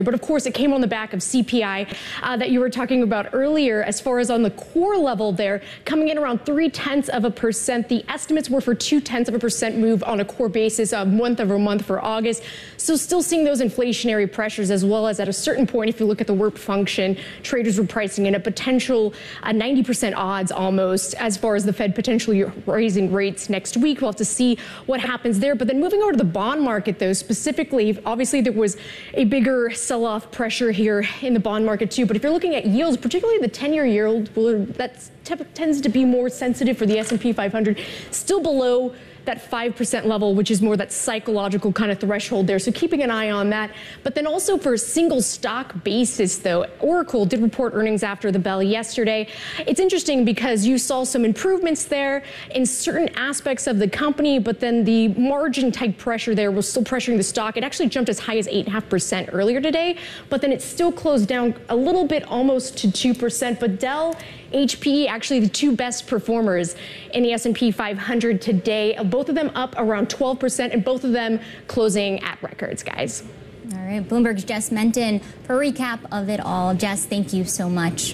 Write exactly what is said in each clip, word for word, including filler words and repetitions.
But of course, it came on the back of C P I uh, that you were talking about earlier, as far as on the core level there, coming in around three tenths of a percent. The estimates were for two tenths of a percent move on a core basis, uh, month over month for August. So still seeing those inflationary pressures, as well as at a certain point, if you look at the WIRP function, traders were pricing in a potential uh, ninety percent odds almost as far as the Fed potentially raising rates next week. We'll have to see what happens there. But then moving over to the bond market, though, specifically, obviously there was a bigger sell-off pressure here in the bond market too. But if you're looking at yields, particularly the ten-year yield, well, that tends to be more sensitive for the S and P five hundred, still below that five percent level, which is more that psychological kind of threshold there. So keeping an eye on that. But then also for a single stock basis, though, Oracle did report earnings after the bell yesterday. It's interesting because you saw some improvements there in certain aspects of the company, but then the margin type pressure there was still pressuring the stock. It actually jumped as high as eight point five percent earlier today, but then it still closed down a little bit, almost to two percent. But Dell, H P E, actually the two best performers in the S and P five hundred today. Both of them up around twelve percent, and both of them closing at records, guys. All right, Bloomberg's Jess Menton for a recap of it all. Jess, thank you so much.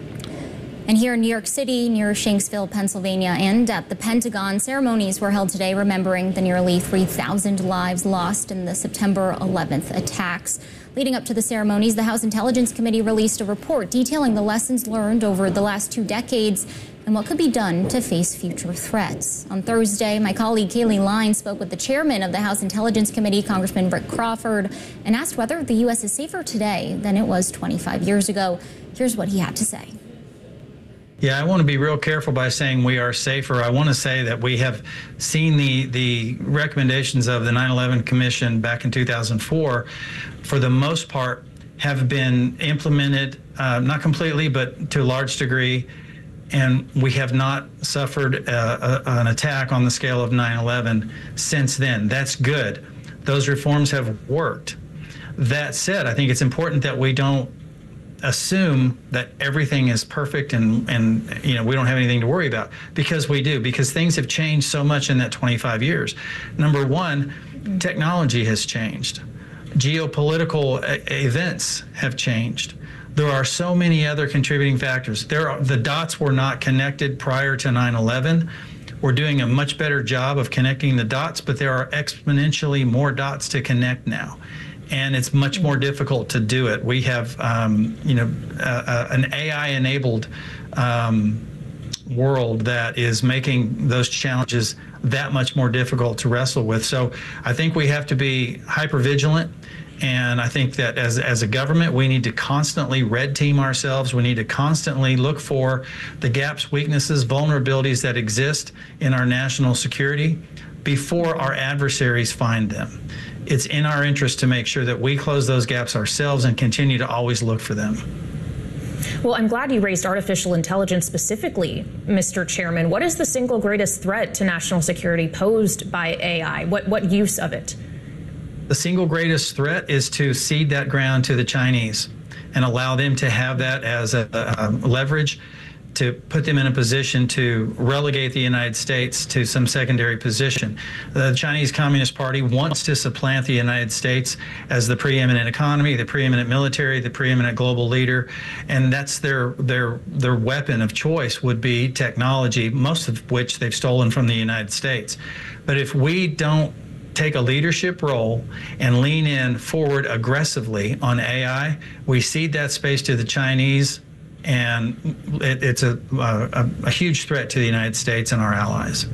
And here in New York City, near Shanksville, Pennsylvania, and at the Pentagon, ceremonies were held today remembering the nearly three thousand lives lost in the September eleventh attacks. Leading up to the ceremonies, the House Intelligence Committee released a report detailing the lessons learned over the last two decades and what could be done to face future threats. On Thursday, my colleague Kaylee Line spoke with the chairman of the House Intelligence Committee, Congressman Rick Crawford, and asked whether the U S is safer today than it was twenty-five years ago. Here's what he had to say. Yeah, I want to be real careful by saying we are safer. I want to say that we have seen the the recommendations of the nine eleven Commission back in two thousand four, for the most part, have been implemented, uh, not completely, but to a large degree, and we have not suffered uh, a, an attack on the scale of nine eleven since then. That's good. Those reforms have worked. That said, I think it's important that we don't assume that everything is perfect and and you know we don't have anything to worry about, because we do, because things have changed so much in that twenty-five years. Number one, technology has changed. Geopolitical events have changed. There are so many other contributing factors. There are, the dots were not connected prior to nine eleven. We're doing a much better job of connecting the dots, but there are exponentially more dots to connect now. And it's much more difficult to do it. We have, um, you know, uh, uh, an A I-enabled um, world that is making those challenges that much more difficult to wrestle with. So I think we have to be hyper vigilant. And I think that as, as a government, we need to constantly red team ourselves. We need to constantly look for the gaps, weaknesses, vulnerabilities that exist in our national security before our adversaries find them. It's in our interest to make sure that we close those gaps ourselves and continue to always look for them. Well, I'm glad you raised artificial intelligence specifically, Mister Chairman. What is the single greatest threat to national security posed by A I? What, what use of it? The single greatest threat is to cede that ground to the Chinese and allow them to have that as a, a, a leverage to put them in a position to relegate the United States to some secondary position. The Chinese Communist Party wants to supplant the United States as the preeminent economy, the preeminent military, the preeminent global leader, and that's their their their weapon of choice would be technology, most of which they've stolen from the United States. But if we don't take a leadership role and lean in forward aggressively on A I, we cede that space to the Chinese, and it, it's a, a, a huge threat to the United States and our allies.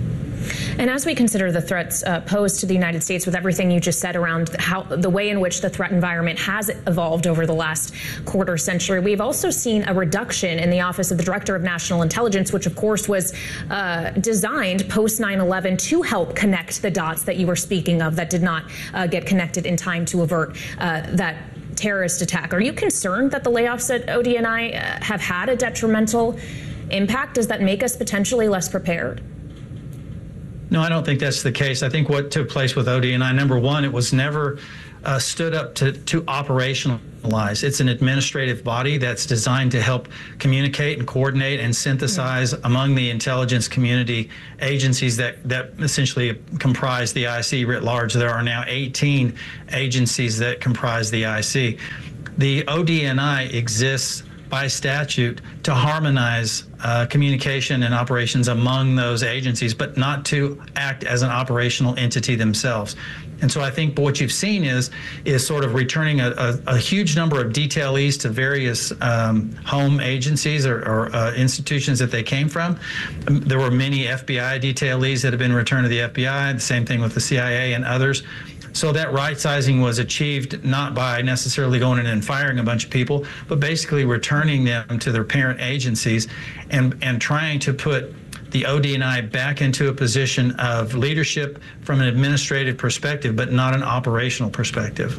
And as we consider the threats uh, posed to the United States, with everything you just said around how the way in which the threat environment has evolved over the last quarter century, we've also seen a reduction in the Office of the Director of National Intelligence, which of course was uh, designed post nine eleven to help connect the dots that you were speaking of that did not uh, get connected in time to avert uh, that terrorist attack. Are you concerned that the layoffs at O D N I uh, have had a detrimental impact? Does that make us potentially less prepared? No, I don't think that's the case. I think what took place with O D N I, number one, it was never uh, stood up to, to operationalize. It's an administrative body that's designed to help communicate and coordinate and synthesize mm-hmm. among the intelligence community agencies that, that essentially comprise the I C writ large. There are now eighteen agencies that comprise the I C. The O D N I exists by statute to harmonize uh, communication and operations among those agencies, but not to act as an operational entity themselves. And so I think what you've seen is is sort of returning a, a, a huge number of detailees to various um, home agencies or, or uh, institutions that they came from. Um, there were many F B I detailees that have been returned to the F B I, the same thing with the C I A and others. So that right sizing was achieved not by necessarily going in and firing a bunch of people, but basically returning them to their parent agencies and, and trying to put the O D N I back into a position of leadership from an administrative perspective, but not an operational perspective.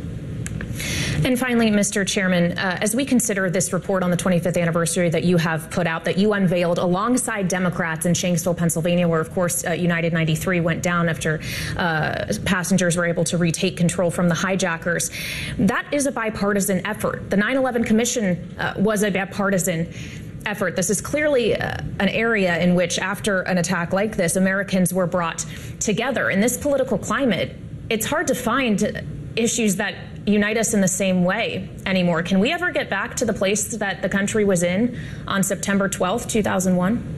And finally, Mister Chairman, uh, as we consider this report on the twenty-fifth anniversary that you have put out, that you unveiled alongside Democrats in Shanksville, Pennsylvania, where, of course, uh, United ninety-three went down after uh, passengers were able to retake control from the hijackers, that is a bipartisan effort. The nine eleven Commission uh, was a bipartisan effort. This is clearly uh, an area in which, after an attack like this, Americans were brought together. In this political climate, it's hard to find issues that unite us in the same way anymore. Can we ever get back to the place that the country was in on September twelfth, two thousand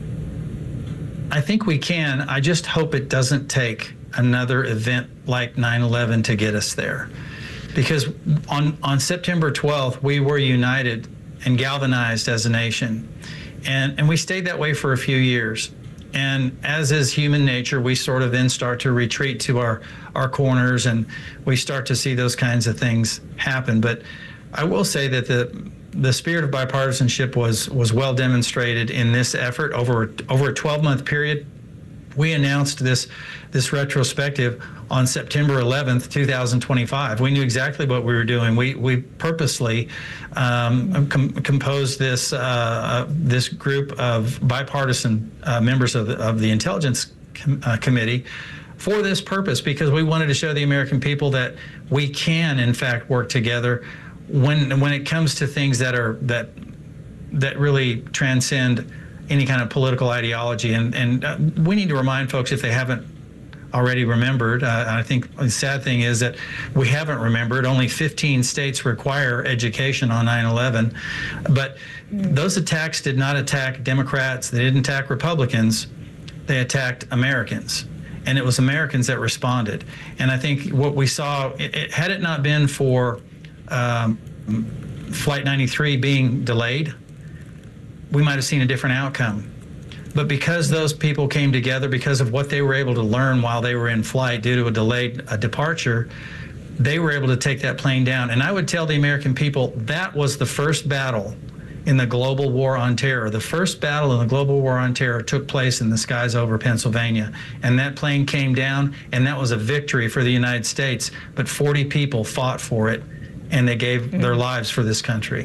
one? I think we can. I just hope it doesn't take another event like nine eleven to get us there. Because on, on September twelfth, we were united and galvanized as a nation. And, and we stayed that way for a few years. And as is human nature, we sort of then start to retreat to our, our corners, and we start to see those kinds of things happen. But I will say that the the spirit of bipartisanship was was well demonstrated in this effort over over a twelve month period. We announced this this retrospective on September eleventh, two thousand twenty-five. We knew exactly what we were doing. We we purposely um, com composed this uh, uh, this group of bipartisan uh, members of the, of the Intelligence com uh, Committee for this purpose, because we wanted to show the American people that we can, in fact, work together when when it comes to things that are that that really transcend any kind of political ideology. And, and uh, we need to remind folks, if they haven't already remembered, uh, I think the sad thing is that we haven't remembered. Only fifteen states require education on nine eleven. But those attacks did not attack Democrats. They didn't attack Republicans. They attacked Americans. And it was Americans that responded. And I think what we saw, it, it, had it not been for um, Flight ninety-three being delayed, we might have seen a different outcome. But because those people came together, because of what they were able to learn while they were in flight due to a delayed a departure, they were able to take that plane down. And I would tell the American people that was the first battle in the global war on terror. The first battle in the global war on terror took place in the skies over Pennsylvania. And that plane came down, and that was a victory for the United States. But forty people fought for it, and they gave mm-hmm. their lives for this country.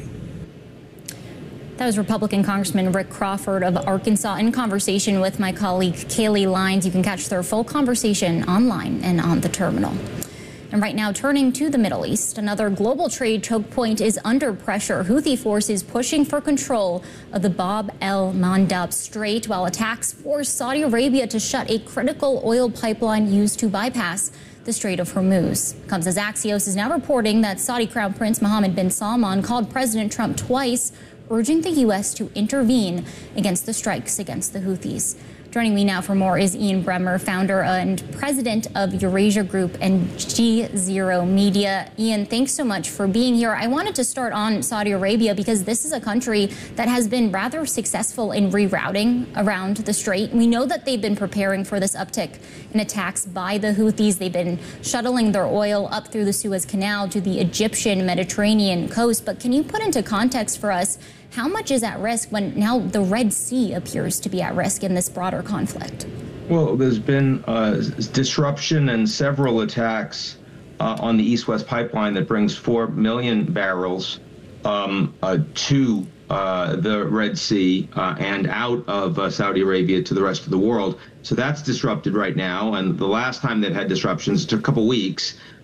That was Republican Congressman Rick Crawford of Arkansas in conversation with my colleague Kaylee Lines. You can catch their full conversation online and on the terminal. And right now, turning to the Middle East, another global trade choke point is under pressure. Houthi forces pushing for control of the Bab el-Mandab Strait, while attacks force Saudi Arabia to shut a critical oil pipeline used to bypass the Strait of Hormuz. Comes as Axios is now reporting that Saudi Crown Prince Mohammed bin Salman called President Trump twice, urging the U S to intervene against the strikes against the Houthis. Joining me now for more is Ian Bremmer, founder and president of Eurasia Group and G Zero Media. Ian, thanks so much for being here. I wanted to start on Saudi Arabia because this is a country that has been rather successful in rerouting around the Strait. We know that they've been preparing for this uptick in attacks by the Houthis. They've been shuttling their oil up through the Suez Canal to the Egyptian Mediterranean coast. But can you put into context for us how much is at risk when now the Red Sea appears to be at risk in this broader conflict? Well, there's been uh, disruption and several attacks uh, on the East-West pipeline that brings four million barrels um, uh, to uh, the Red Sea uh, and out of uh, Saudi Arabia to the rest of the world. So that's disrupted right now. And the last time they've had disruptions took a couple weeks.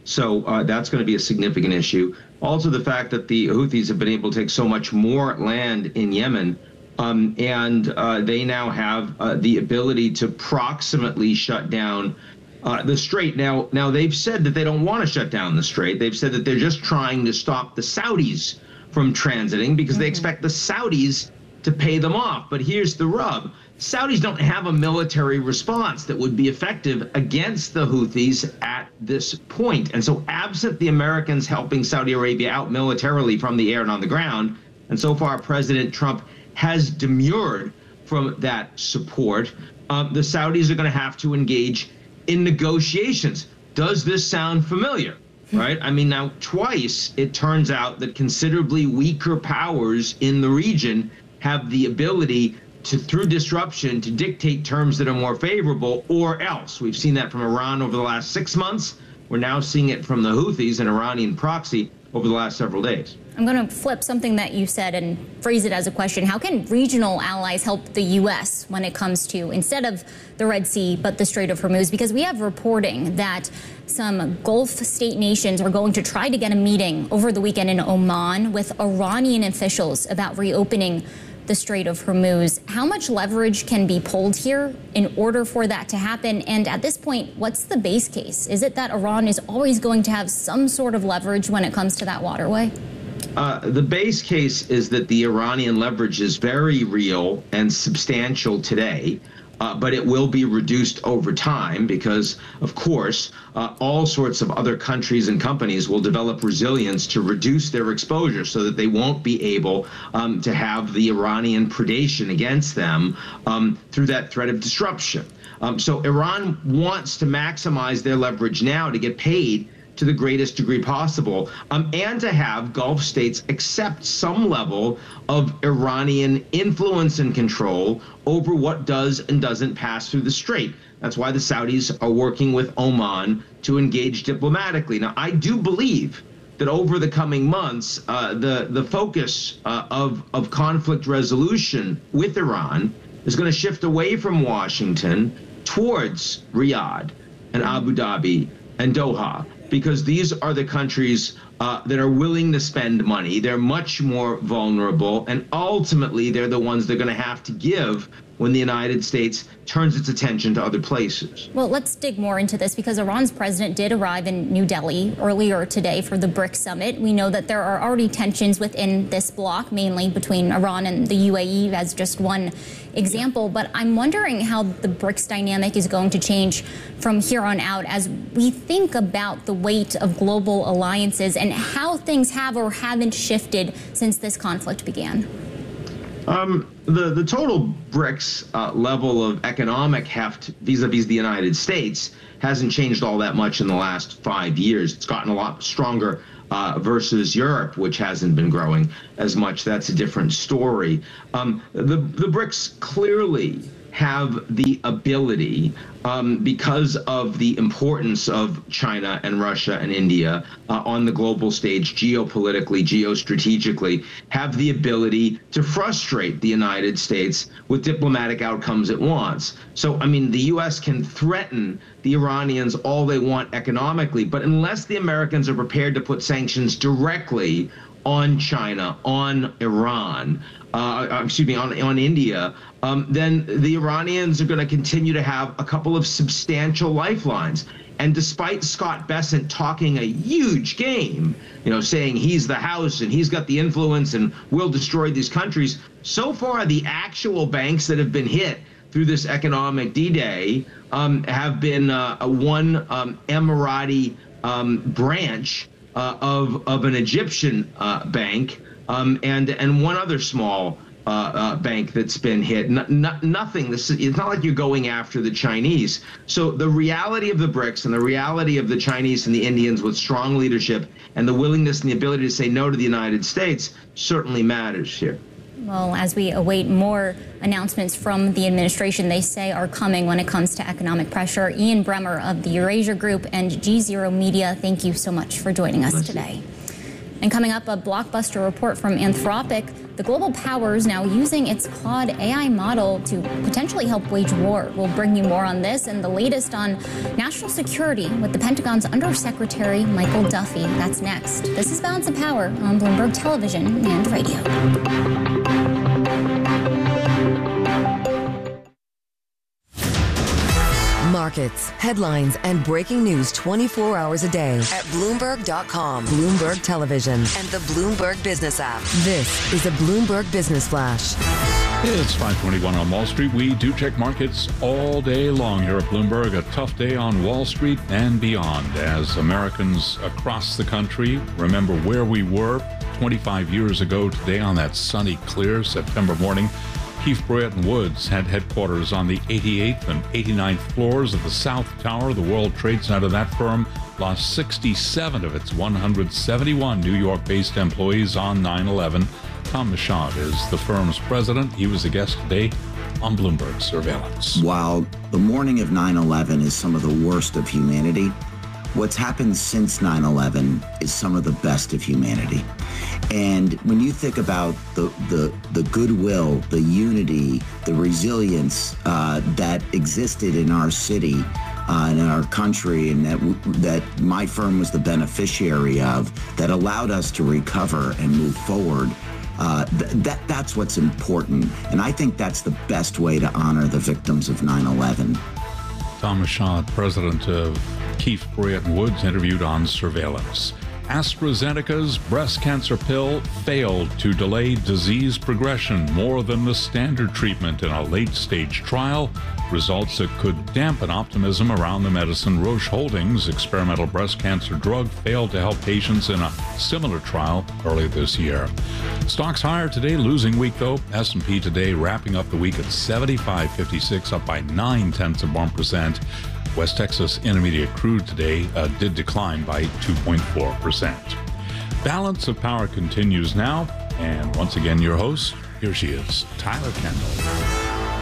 So uh, that's going to be a significant issue. Also, the fact that the Houthis have been able to take so much more land in Yemen, um, and uh, they now have uh, the ability to proximately shut down uh, the Strait. Now, now they've said that they don't want to shut down the Strait. They've said that they're just trying to stop the Saudis from transiting because mm-hmm. they expect the Saudis to pay them off. But here's the rub. Saudis don't have a military response that would be effective against the Houthis at this point. And so absent the Americans helping Saudi Arabia out militarily from the air and on the ground, and so far President Trump has demurred from that support, um, the Saudis are going to have to engage in negotiations. Does this sound familiar? Right? I mean, now twice it turns out that considerably weaker powers in the region have the ability to, through disruption, to dictate terms that are more favorable or else. We've seen that from Iran over the last six months. We're now seeing it from the Houthis, an Iranian proxy, over the last several days. I'm going to flip something that you said and phrase it as a question. How can regional allies help the U S when it comes to, instead of the Red Sea, but the Strait of Hormuz? Because we have reporting that some Gulf state nations are going to try to get a meeting over the weekend in Oman with Iranian officials about reopening the Strait of Hormuz. How much leverage can be pulled here in order for that to happen? And at this point, what's the base case? Is it that Iran is always going to have some sort of leverage when it comes to that waterway? Uh, the base case is that the Iranian leverage is very real and substantial today. Uh, but it will be reduced over time because, of course, uh, all sorts of other countries and companies will develop resilience to reduce their exposure so that they won't be able um, to have the Iranian predation against them um, through that threat of disruption. Um, so Iran wants to maximize their leverage now to get paid to the greatest degree possible, um, and to have Gulf states accept some level of Iranian influence and control over what does and doesn't pass through the Strait. That's why the Saudis are working with Oman to engage diplomatically. Now, I do believe that over the coming months, uh, the, the focus uh, of, of conflict resolution with Iran is going to shift away from Washington towards Riyadh and Abu Dhabi and Doha, because these are the countries uh, that are willing to spend money. They're much more vulnerable, and ultimately they're the ones that are going to have to give when the United States turns its attention to other places. Well, let's dig more into this because Iran's president did arrive in New Delhi earlier today for the BRICS summit. We know that there are already tensions within this bloc, mainly between Iran and the U A E as just one example. But I'm wondering how the BRICS dynamic is going to change from here on out as we think about the weight of global alliances and how things have or haven't shifted since this conflict began. Um, the, the total BRICS uh, level of economic heft vis-a-vis the United States hasn't changed all that much in the last five years. It's gotten a lot stronger uh, versus Europe, which hasn't been growing as much. That's a different story. Um, the, the BRICS clearly have the ability, um, because of the importance of China and Russia and India uh, on the global stage, geopolitically, geostrategically, have the ability to frustrate the United States with diplomatic outcomes it wants. So, I mean, the U S can threaten the Iranians all they want economically, but unless the Americans are prepared to put sanctions directly on China, on Iran, uh, excuse me, on, on India, um, then the Iranians are going to continue to have a couple of substantial lifelines. And despite Scott Bessent talking a huge game, you know, saying he's the house and he's got the influence and will destroy these countries, so far the actual banks that have been hit through this economic D-Day um, have been uh, a one um, Emirati um, branch Uh, of of an Egyptian uh, bank um, and and one other small uh, uh, bank that's been hit. No, no, nothing. This is, it's not like you're going after the Chinese. So the reality of the BRICS and the reality of the Chinese and the Indians with strong leadership and the willingness and the ability to say no to the United States certainly matters here. Well, as we await more announcements from the administration they say are coming when it comes to economic pressure, Ian Bremmer of the Eurasia Group and G Zero Media, thank you so much for joining us today. And coming up, a blockbuster report from Anthropic. The global powers now using its Claude A I model to potentially help wage war. We'll bring you more on this and the latest on national security with the Pentagon's Undersecretary Michael Duffy. That's next. This is Balance of Power on Bloomberg Television and Radio. Markets, headlines, and breaking news twenty-four hours a day at Bloomberg dot com, Bloomberg Television, and the Bloomberg Business app. This is a Bloomberg Business Flash. It's five twenty-one on Wall Street. We do check markets all day long here at Bloomberg. A tough day on Wall Street and beyond as Americans across the country remember where we were twenty-five years ago today on that sunny, clear September morning. Keefe, Bruyette and Woods had headquarters on the eighty-eighth and eighty-ninth floors of the South Tower. The World Trade Center, that firm, lost sixty-seven of its one hundred seventy-one New York-based employees on nine eleven. Tom Michaud is the firm's president. He was a guest today on Bloomberg Surveillance. While the morning of nine eleven is some of the worst of humanity, what's happened since nine eleven is some of the best of humanity. And when you think about the the, the goodwill, the unity, the resilience uh, that existed in our city uh, and in our country, and that that my firm was the beneficiary of, that allowed us to recover and move forward, uh, th- that that's what's important. And I think that's the best way to honor the victims of nine eleven. Tom Michaud, president of Keefe, Bruyette and Woods, interviewed on Surveillance. AstraZeneca's breast cancer pill failed to delay disease progression more than the standard treatment in a late-stage trial, results that could dampen optimism around the medicine. Roche Holdings' experimental breast cancer drug failed to help patients in a similar trial earlier this year. Stocks higher today, losing week though. S and P today wrapping up the week at seventy-five fifty-six, up by nine tenths of one percent. West Texas Intermediate crude today uh, did decline by two point four percent. Balance of Power continues now. And once again, your host, here she is, Tyler Kendall.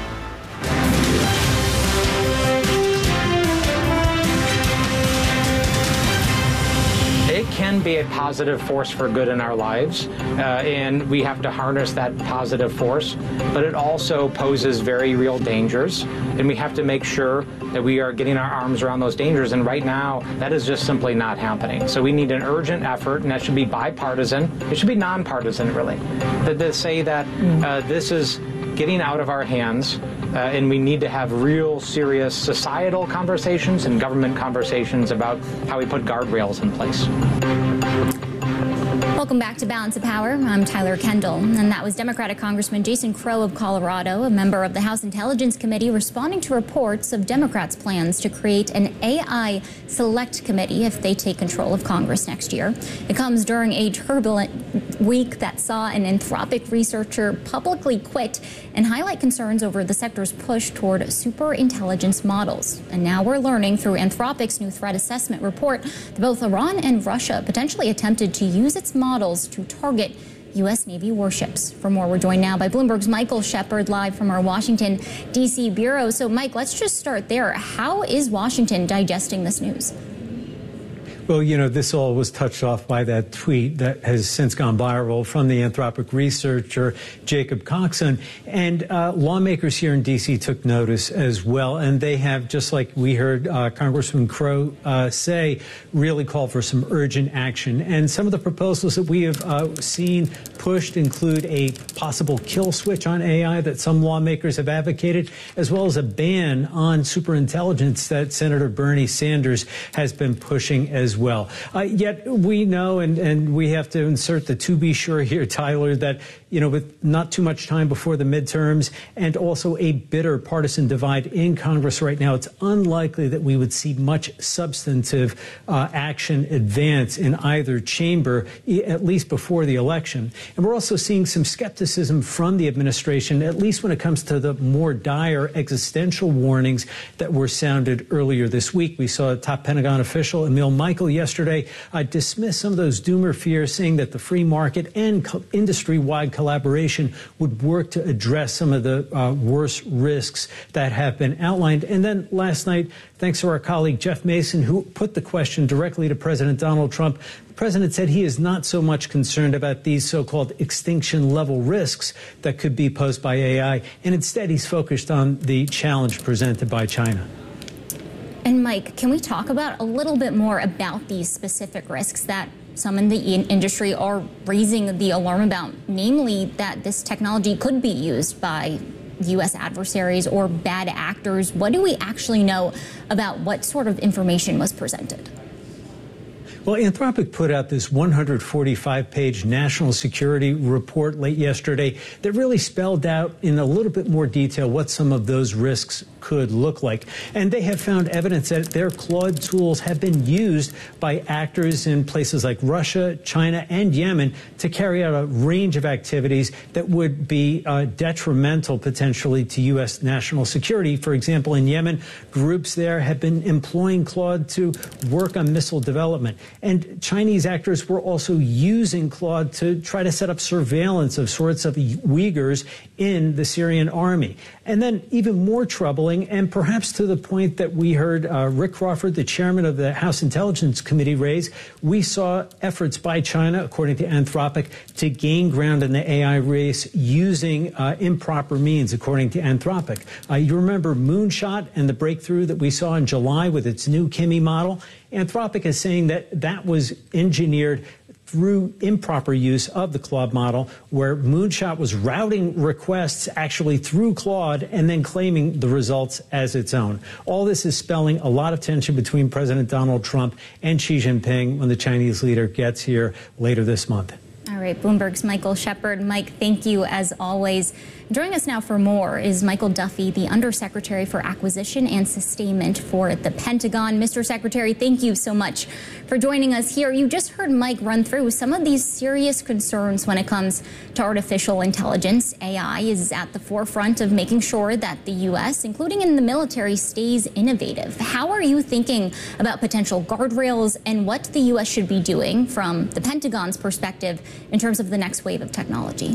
It can be a positive force for good in our lives, uh, and we have to harness that positive force, but it also poses very real dangers, and we have to make sure that we are getting our arms around those dangers, and right now, that is just simply not happening. So we need an urgent effort, and that should be bipartisan. It should be nonpartisan, really, to, to say that uh, this is getting out of our hands, uh, and we need to have real serious societal conversations and government conversations about how we put guardrails in place. Welcome back to Balance of Power. I'm Tyler Kendall, and that was Democratic Congressman Jason Crow of Colorado, a member of the House Intelligence Committee, responding to reports of Democrats' plans to create an A I select committee if they take control of Congress next year. It comes during a turbulent week that saw an Anthropic researcher publicly quit and highlight concerns over the sector's push toward superintelligence models. And now we're learning through Anthropic's new threat assessment report that both Iran and Russia potentially attempted to use its models to target U S Navy warships. For more, we're joined now by Bloomberg's Michael Shepard, live from our Washington, D C bureau. So, Mike, let's just start there. How is Washington digesting this news? Well, you know, this all was touched off by that tweet that has since gone viral from the Anthropic researcher Jacob Coxon. And uh, lawmakers here in D C took notice as well. And they have, just like we heard uh, Congressman Crow uh, say, really called for some urgent action. And some of the proposals that we have uh, seen pushed include a possible kill switch on A I that some lawmakers have advocated, as well as a ban on superintelligence that Senator Bernie Sanders has been pushing as well. Uh, yet we know, and, and we have to insert the to be sure here, Tyler, that, you know, with not too much time before the midterms and also a bitter partisan divide in Congress right now, it's unlikely that we would see much substantive uh, action advance in either chamber, at least before the election. And we're also seeing some skepticism from the administration, at least when it comes to the more dire existential warnings that were sounded earlier this week. We saw top Pentagon official Emil Michael yesterday uh, dismissed some of those doomer fears, saying that the free market and co- industry-wide collaboration would work to address some of the uh, worst risks that have been outlined. And then last night, thanks to our colleague Jeff Mason, who put the question directly to President Donald Trump, the president said he is not so much concerned about these so-called extinction-level risks that could be posed by A I, and instead he's focused on the challenge presented by China. And Mike, can we talk about a little bit more about these specific risks that some in the in industry are raising the alarm about, namely that this technology could be used by U S adversaries or bad actors? What do we actually know about what sort of information was presented? Well, Anthropic put out this one hundred forty-five page national security report late yesterday that really spelled out in a little bit more detail what some of those risks could look like. And they have found evidence that their Claude tools have been used by actors in places like Russia, China, and Yemen to carry out a range of activities that would be uh, detrimental potentially to U S national security. For example, in Yemen, groups there have been employing Claude to work on missile development. And Chinese actors were also using Claude to try to set up surveillance of sorts of Uyghurs in the Syrian army. And then even more troubling, and perhaps to the point that we heard uh, Rick Crawford, the chairman of the House Intelligence Committee, raise, we saw efforts by China, according to Anthropic, to gain ground in the A I race using uh, improper means, according to Anthropic. Uh, you remember Moonshot and the breakthrough that we saw in July with its new Kimi model? Anthropic is saying that that was engineered through improper use of the Claude model, where Moonshot was routing requests actually through Claude and then claiming the results as its own. All this is spelling a lot of tension between President Donald Trump and Xi Jinping when the Chinese leader gets here later this month. All right, Bloomberg's Michael Shepard. Mike, thank you as always. Joining us now for more is Michael Duffy, the Undersecretary for Acquisition and Sustainment for the Pentagon. Mister Secretary, thank you so much for joining us here. You just heard Mike run through some of these serious concerns when it comes to artificial intelligence. A I is at the forefront of making sure that the U S, including in the military, stays innovative. How are you thinking about potential guardrails and what the U S should be doing from the Pentagon's perspective in terms of the next wave of technology?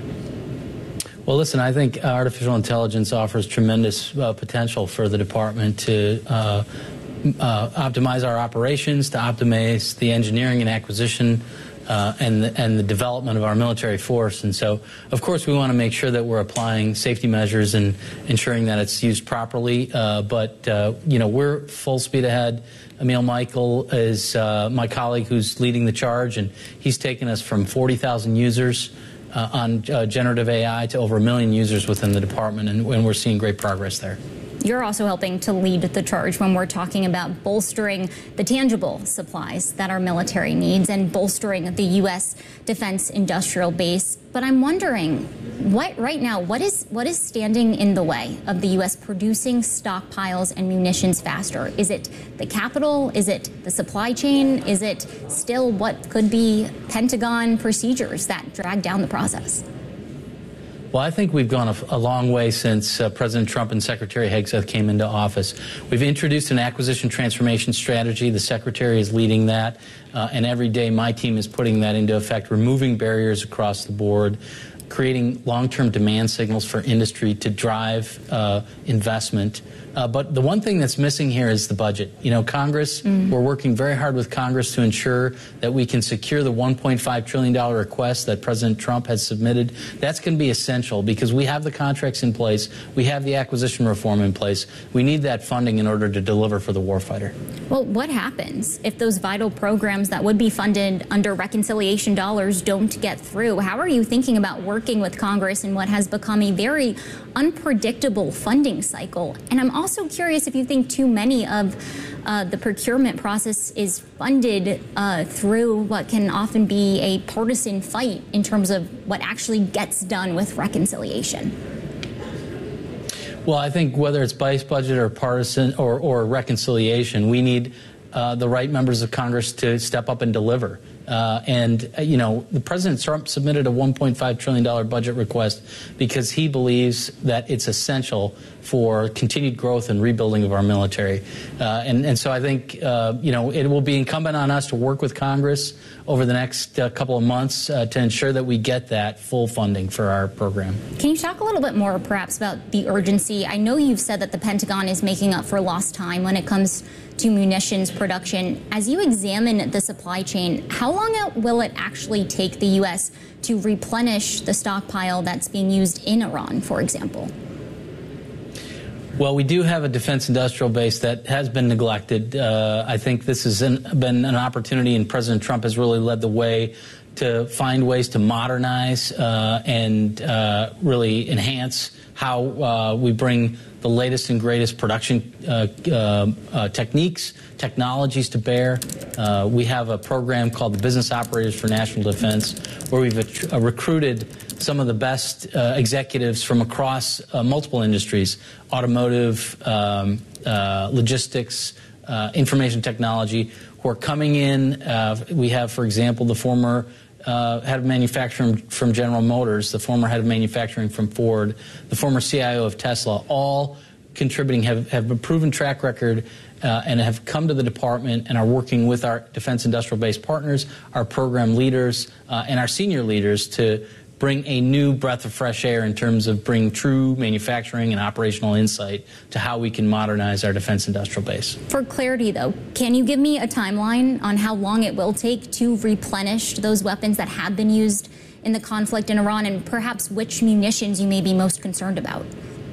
Well, listen, I think artificial intelligence offers tremendous uh, potential for the department to uh, uh, optimize our operations, to optimize the engineering and acquisition uh, and, the, and the development of our military force. And so, of course, we want to make sure that we're applying safety measures and ensuring that it's used properly. Uh, but, uh, you know, we're full speed ahead. Emil Michael is uh, my colleague who's leading the charge, and he's taken us from forty thousand users Uh, on uh, generative A I to over a million users within the department, and, and we're seeing great progress there. You're also helping to lead the charge when we're talking about bolstering the tangible supplies that our military needs and bolstering the U S defense industrial base. But I'm wondering, what right now, what is what is standing in the way of the U S producing stockpiles and munitions faster? Is it the Capitol? Is it the supply chain? Is it still what could be Pentagon procedures that drag down the process? Well, I think we've gone a, a long way since uh, President Trump and Secretary Hegseth came into office. We've introduced an acquisition transformation strategy. The Secretary is leading that, uh, and every day my team is putting that into effect, removing barriers across the board, creating long-term demand signals for industry to drive uh, investment. Uh, but the one thing that's missing here is the budget. You know, Congress, mm. we're working very hard with Congress to ensure that we can secure the one point five trillion dollar request that President Trump has submitted. That's going to be essential because we have the contracts in place. We have the acquisition reform in place. We need that funding in order to deliver for the warfighter. Well, what happens if those vital programs that would be funded under reconciliation dollars don't get through? How are you thinking about working with Congress in what has become a very unpredictable funding cycle? And I'm also curious if you think too many of uh, the procurement process is funded uh, through what can often be a partisan fight in terms of what actually gets done with reconciliation. Well, I think whether it's base budget or partisan or, or reconciliation, we need uh, the right members of Congress to step up and deliver. Uh, and, uh, you know, the President Trump submitted a one point five trillion dollars budget request because he believes that it's essential for continued growth and rebuilding of our military. Uh, and, and so I think, uh, you know, it will be incumbent on us to work with Congress over the next uh, couple of months uh, to ensure that we get that full funding for our program. Can you talk a little bit more perhaps about the urgency? I know you've said that the Pentagon is making up for lost time when it comes to munitions production. As you examine the supply chain, how long will it actually take the U S to replenish the stockpile that's being used in Iran, for example? Well, we do have a defense industrial base that has been neglected. Uh, I think this has been an opportunity, and President Trump has really led the way to find ways to modernize uh, and uh, really enhance how uh, we bring the latest and greatest production uh, uh, uh, techniques, technologies to bear. Uh, we have a program called the Business Operators for National Defense, where we've uh, recruited some of the best uh, executives from across uh, multiple industries: automotive, um, uh, logistics, uh, information technology, who are coming in. Uh, we have, for example, the former Uh, head of manufacturing from General Motors, the former head of manufacturing from Ford, the former C I O of Tesla, all contributing, have, have a proven track record uh, and have come to the department and are working with our defense industrial base partners, our program leaders, uh, and our senior leaders to bring a new breath of fresh air in terms of bringing true manufacturing and operational insight to how we can modernize our defense industrial base. For clarity, though, can you give me a timeline on how long it will take to replenish those weapons that have been used in the conflict in Iran, and perhaps which munitions you may be most concerned about?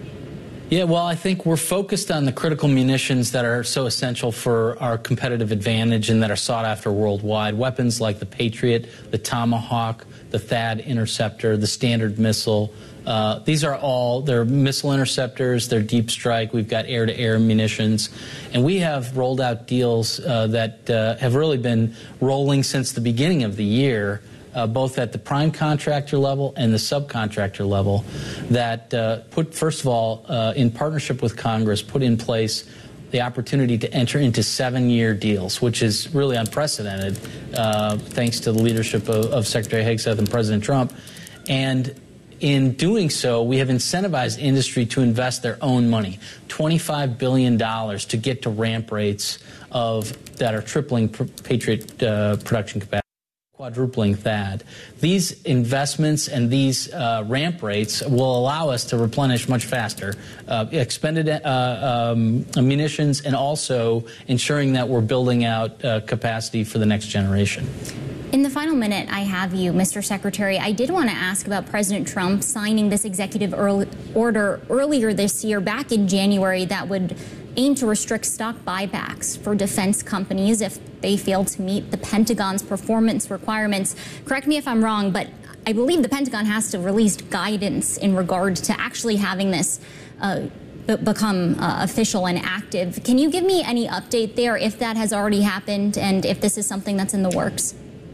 Yeah, well, I think we're focused on the critical munitions that are so essential for our competitive advantage and that are sought after worldwide. Weapons like the Patriot, the Tomahawk, the THAAD interceptor, the Standard missile. Uh, these are all, they're missile interceptors, they're deep strike, we've got air-to-air munitions. And we have rolled out deals uh, that uh, have really been rolling since the beginning of the year, uh, both at the prime contractor level and the subcontractor level, that uh, put, first of all, uh, in partnership with Congress, put in place the opportunity to enter into seven-year deals, which is really unprecedented, uh, thanks to the leadership of, of Secretary Hegseth and President Trump. And in doing so, we have incentivized industry to invest their own money, twenty-five billion dollars, to get to ramp rates of that are tripling Patriot uh, production capacity, quadrupling THAAD. These investments and these uh, ramp rates will allow us to replenish much faster uh, expended uh, um, munitions, and also ensuring that we're building out uh, capacity for the next generation. In the final minute I have you, Mister Secretary, I did want to ask about President Trump signing this executive early order earlier this year, back in January, that would aim to restrict stock buybacks for defense companies if they fail to meet the Pentagon's performance requirements. Correct me if I'm wrong, but I believe the Pentagon has to release guidance in regard to actually having this uh, become uh, official and active. Can you give me any update there, if that has already happened and if this is something that's in the works?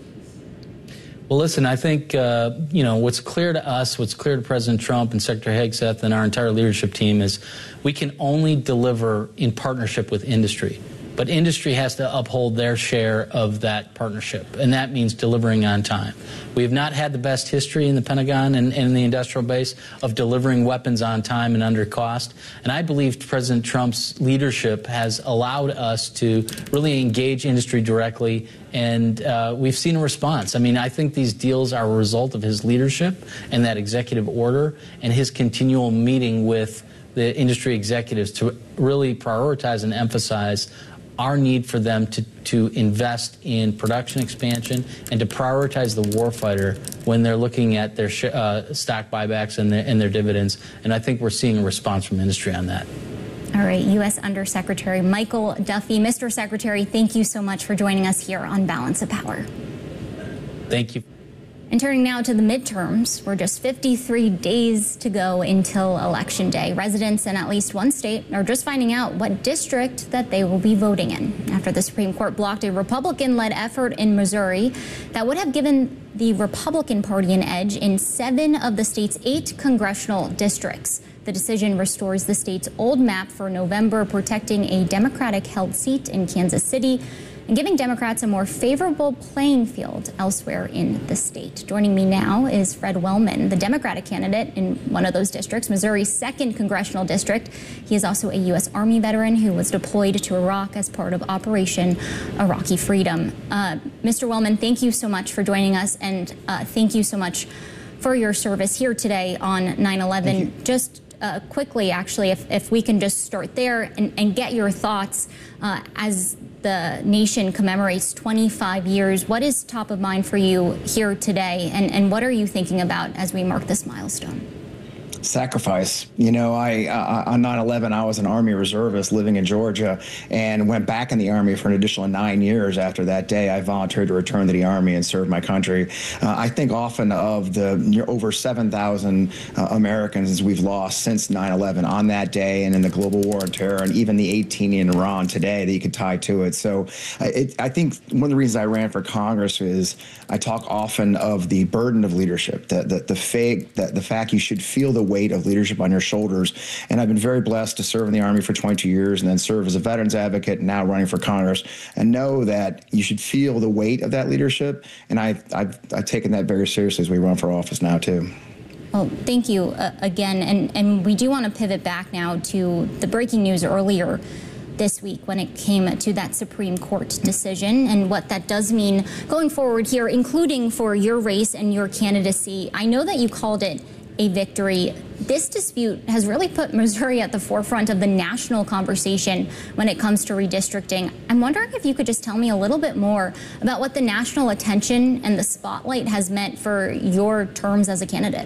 Well, listen, I think, uh, you know, what's clear to us, what's clear to President Trump and Secretary Hegseth and our entire leadership team is we can only deliver in partnership with industry. But industry has to uphold their share of that partnership, and that means delivering on time. We have not had the best history in the Pentagon and, and in the industrial base of delivering weapons on time and under cost, and I believe President Trump's leadership has allowed us to really engage industry directly, and uh, we've seen a response. I mean, I think these deals are a result of his leadership and that executive order and his continual meeting with the industry executives to really prioritize and emphasize our need for them to, to invest in production expansion and to prioritize the warfighter when they're looking at their sh uh, stock buybacks and their, and their dividends. And I think we're seeing a response from industry on that. All right, U S Undersecretary Michael Duffy. Mister Secretary, thank you so much for joining us here on Balance of Power. Thank you. And turning now to the midterms, we're just fifty-three days to go until Election Day. Residents in at least one state are just finding out what district that they will be voting in after the Supreme Court blocked a Republican-led effort in Missouri that would have given the Republican Party an edge in seven of the state's eight congressional districts. The decision restores the state's old map for November, protecting a Democratic-held seat in Kansas City. and giving Democrats a more favorable playing field elsewhere in the state. Joining me now is Fred Wellman, the Democratic candidate in one of those districts, Missouri's second congressional district. He is also a U S Army veteran who was deployed to Iraq as part of Operation Iraqi Freedom. Uh, Mister Wellman, thank you so much for joining us, and uh, thank you so much for your service here today on nine eleven. Just uh, quickly, actually, if, if we can just start there and, and get your thoughts uh, as the nation commemorates twenty-five years. What is top of mind for you here today, and, and what are you thinking about as we mark this milestone? Sacrifice. You know, I uh, on nine eleven, I was an Army reservist living in Georgia and went back in the Army for an additional nine years after that day. I volunteered to return to the Army and serve my country. Uh, I think often of the over seven thousand uh, Americans we've lost since nine eleven on that day, and in the global war on terror, and even the eighteen in Iran today that you could tie to it. So uh, it, I think one of the reasons I ran for Congress is I talk often of the burden of leadership, the, the, the, fake, the, the fact you should feel the weight of leadership on your shoulders. And I've been very blessed to serve in the Army for twenty-two years and then serve as a veterans advocate and now running for Congress, and know that you should feel the weight of that leadership. And I, I've, I've taken that very seriously as we run for office now, too. Well, thank you uh, again. And, and we do want to pivot back now to the breaking news earlier this week when it came to that Supreme Court decision and what that does mean going forward here, including for your race and your candidacy. I know that you called it a victory. This dispute has really put Missouri at the forefront of the national conversation when it comes to redistricting. I'm wondering if you could just tell me a little bit more about what the national attention and the spotlight has meant for your terms as a candidate.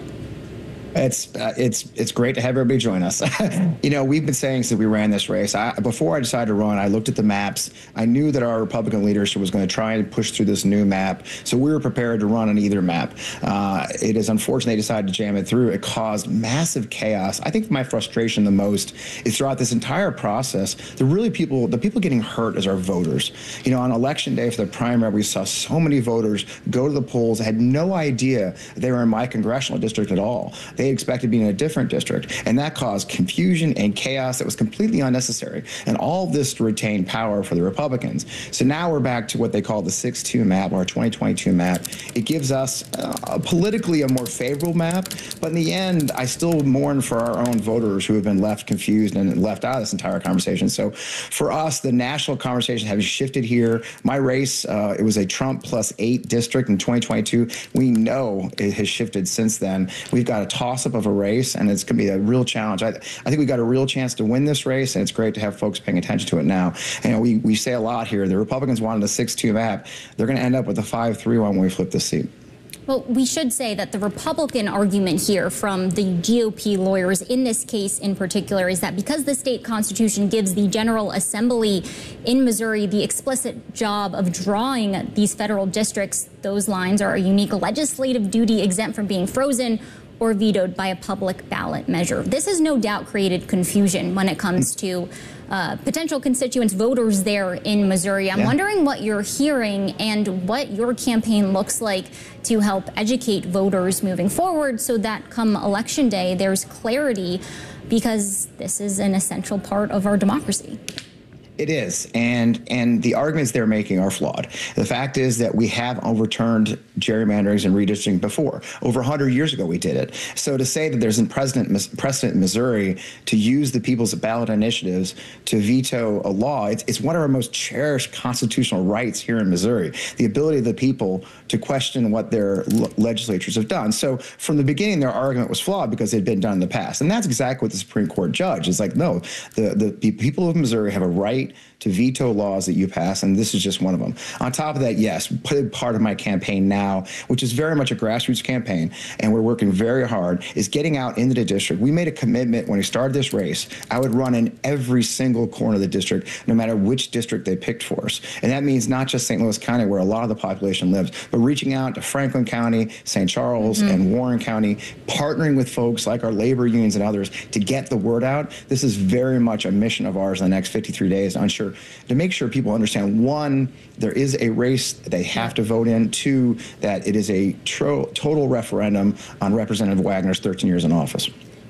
It's uh, it's it's great to have everybody join us. You know, we've been saying since we ran this race, I, before I decided to run, I looked at the maps. I knew that our Republican leadership was going to try and push through this new map, so we were prepared to run on either map. Uh, it is unfortunate they decided to jam it through. It caused massive chaos. I think my frustration the most is throughout this entire process, the really people, the people getting hurt is our voters. You know, on election day for the primary, we saw so many voters go to the polls, had no idea they were in my congressional district at all. They expected to be in a different district, and that caused confusion and chaos that was completely unnecessary, and all of this to retain power for the Republicans. So now we're back to what they call the six two map, or twenty twenty-two map. It gives us uh, politically a more favorable map, but in the end, I still mourn for our own voters who have been left confused and left out of this entire conversation. So for us, the national conversation has shifted here. My race, uh, it was a Trump plus eight district in twenty twenty-two. We know it has shifted since then. We've got a toss up of a race, and it's going to be a real challenge. I, I think we've got a real chance to win this race, and it's great to have folks paying attention to it now. And we, we say a lot here. The Republicans wanted a six two map. They're going to end up with a five three one when we flip this seat. Well, we should say that the Republican argument here from the G O P lawyers in this case in particular is that because the state constitution gives the General Assembly in Missouri the explicit job of drawing these federal districts, those lines are a unique legislative duty exempt from being frozen or vetoed by a public ballot measure. This has no doubt created confusion when it comes to uh, potential constituents, voters there in Missouri. I'm yeah. wondering what you're hearing and what your campaign looks like to help educate voters moving forward so that come election day, there's clarity, because this is an essential part of our democracy. It is, and and the arguments they're making are flawed. The fact is that we have overturned gerrymanderings and redistricting before. Over one hundred years ago, we did it. So to say that there's a precedent, precedent in Missouri to use the people's ballot initiatives to veto a law, it's, it's one of our most cherished constitutional rights here in Missouri, the ability of the people to question what their legislatures have done. So from the beginning, their argument was flawed because it had been done in the past. And that's exactly what the Supreme Court judged. It's like, no, the, the people of Missouri have a right to veto laws that you pass, and this is just one of them. On top of that, yes, part of my campaign now, which is very much a grassroots campaign, and we're working very hard, is getting out into the district. We made a commitment when we started this race. I would run in every single corner of the district, no matter which district they picked for us. And that means not just Saint Louis County, where a lot of the population lives, but reaching out to Franklin County, Saint Charles, mm-hmm. and Warren County, partnering with folks like our labor unions and others to get the word out. This is very much a mission of ours in the next fifty-three days. Unsure to make sure people understand, one, there is a race they have to vote in, two, that it is a tro total referendum on Representative Wagner's thirteen years in office.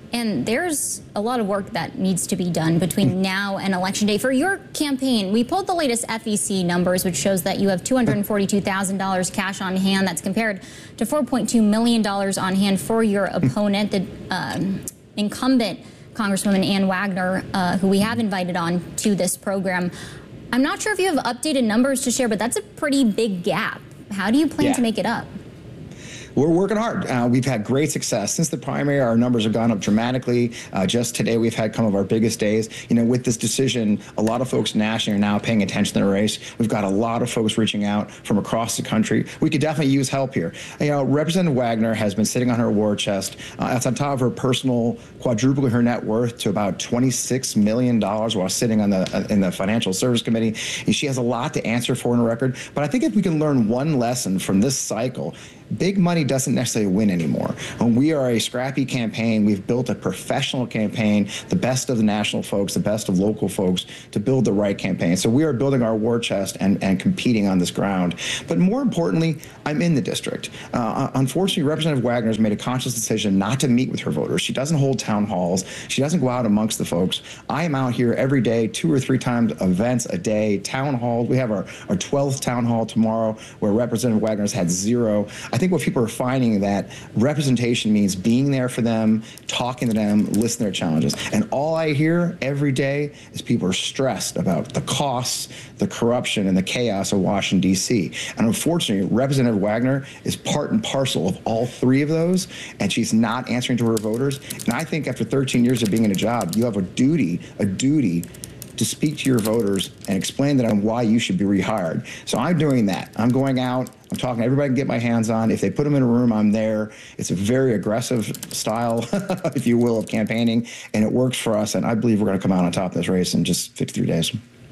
And there's a lot of work that needs to be done between now and Election Day. For your campaign, we pulled the latest F E C numbers, which shows that you have two hundred forty-two thousand dollars cash on hand. That's compared to four point two million dollars on hand for your opponent, the um, incumbent Congresswoman Ann Wagner, uh, who we have invited on to this program. I'm not sure if you have updated numbers to share, but that's a pretty big gap. How do you plan yeah. to make it up? We're working hard. Uh, we've had great success. Since the primary, our numbers have gone up dramatically. Uh, just today, we've had some of our biggest days. You know, with this decision, a lot of folks nationally are now paying attention to the race. We've got a lot of folks reaching out from across the country. We could definitely use help here. You know, Representative Wagner has been sitting on her war chest. Uh, that's on top of her personal, quadrupling her net worth to about twenty-six million dollars while sitting on the uh, in the Financial Service Committee. And she has a lot to answer for in the record. But I think if we can learn one lesson from this cycle, big money doesn't necessarily win anymore. When we are a scrappy campaign, we've built a professional campaign, the best of the national folks, the best of local folks, to build the right campaign. So we are building our war chest and, and competing on this ground. But more importantly, I'm in the district. Uh, unfortunately, Representative Wagner has made a conscious decision not to meet with her voters. She doesn't hold town halls. She doesn't go out amongst the folks. I am out here every day, two or three times events a day, town halls. We have our, our twelfth town hall tomorrow where Representative Wagner has had zero. I think what people are finding that representation means being there for them, talking to them, listening to their challenges. And all I hear every day is people are stressed about the costs, the corruption, and the chaos of Washington, D C. And unfortunately, Representative Wagner is part and parcel of all three of those, and she's not answering to her voters. And I think after thirteen years of being in a job, you have a duty, a duty to speak to your voters and explain to them why you should be rehired. So I'm doing that. I'm going out. I'm talking to everybody I can get my hands on. If they put them in a room, I'm there. It's a very aggressive style, if you will, of campaigning, and it works for us. And I believe we're going to come out on top of this race in just fifty-three days.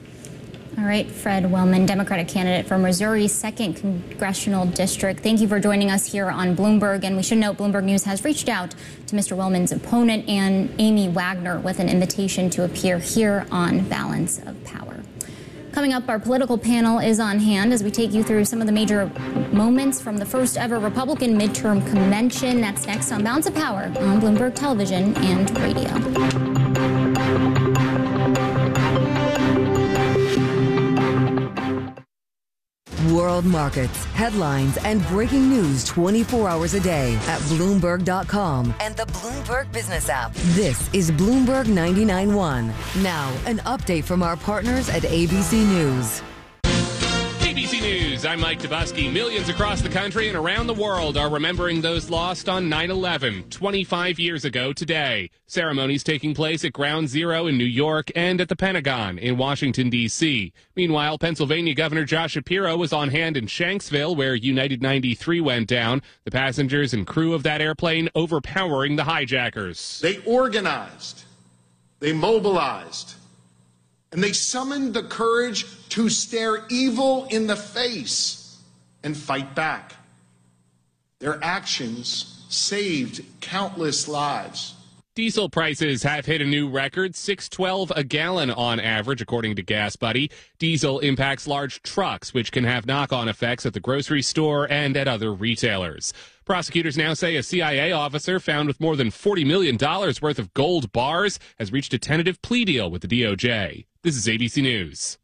All right, Fred Wellman, Democratic candidate from Missouri's second Congressional District. Thank you for joining us here on Bloomberg. And we should note Bloomberg News has reached out to Mister Wellman's opponent and Amy Wagner with an invitation to appear here on Balance of Power. Coming up, our political panel is on hand as we take you through some of the major moments from the first ever Republican midterm convention. That's next on Balance of Power on Bloomberg Television and Radio. World markets, headlines, and breaking news twenty-four hours a day at Bloomberg dot com and the Bloomberg Business app. This is Bloomberg ninety-nine point one. Now, an update from our partners at A B C News. A B C News, I'm Mike Dubusky. Millions across the country and around the world are remembering those lost on nine eleven, twenty-five years ago today. Ceremonies taking place at Ground Zero in New York and at the Pentagon in Washington, D C. Meanwhile, Pennsylvania Governor Josh Shapiro was on hand in Shanksville, where United ninety-three went down. The passengers and crew of that airplane overpowering the hijackers. They organized, they mobilized, and they summoned the courage to stare evil in the face and fight back. Their actions saved countless lives. Diesel prices have hit a new record, six twelve a gallon on average, according to Gas Buddy. Diesel impacts large trucks, which can have knock-on effects at the grocery store and at other retailers. Prosecutors now say a C I A officer found with more than forty million dollars worth of gold bars has reached a tentative plea deal with the D O J. This is A B C News.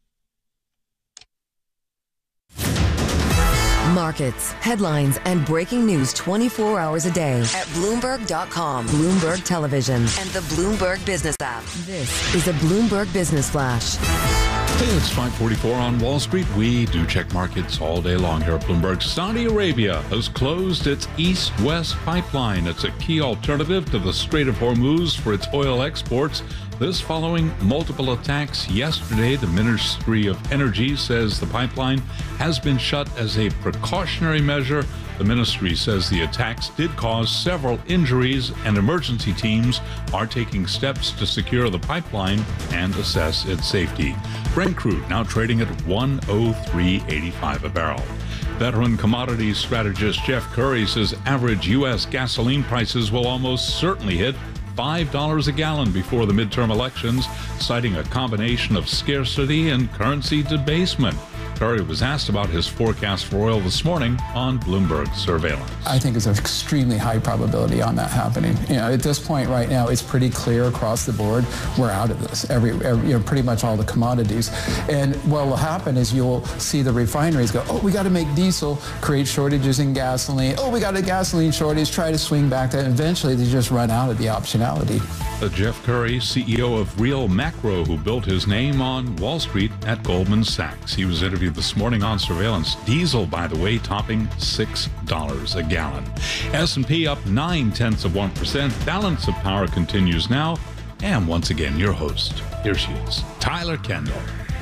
Markets, headlines, and breaking news twenty-four hours a day at Bloomberg dot com, Bloomberg Television, and the Bloomberg Business app. This is a Bloomberg Business Flash. Hey, it's five forty-four on Wall Street. We do check markets all day long here at Bloomberg. Saudi Arabia has closed its East-West pipeline. It's a key alternative to the Strait of Hormuz for its oil exports. This following multiple attacks yesterday. The Ministry of Energy says the pipeline has been shut as a precautionary measure. The ministry says the attacks did cause several injuries, and emergency teams are taking steps to secure the pipeline and assess its safety. Brent crude now trading at one oh three eighty-five a barrel. Veteran commodities strategist Jeff Curry says average U S gasoline prices will almost certainly hit five dollars a gallon before the midterm elections, citing a combination of scarcity and currency debasement. Curry was asked about his forecast for oil this morning on Bloomberg Surveillance. I think it's an extremely high probability on that happening. You know, at this point right now, it's pretty clear across the board we're out of this. Every, every you know, pretty much all the commodities. And what will happen is you'll see the refineries go, oh, we got to make diesel, create shortages in gasoline. Oh, we got a gasoline shortage, try to swing back that. And eventually they just run out of the optionality. The Jeff Curry, C E O of Real Macro, who built his name on Wall Street at Goldman Sachs. He was interviewed this morning on Surveillance. Diesel, by the way, topping six dollars a gallon. S and P up nine tenths of one percent. Balance of Power continues now. And once again, your host, here she is, Tyler Kendall.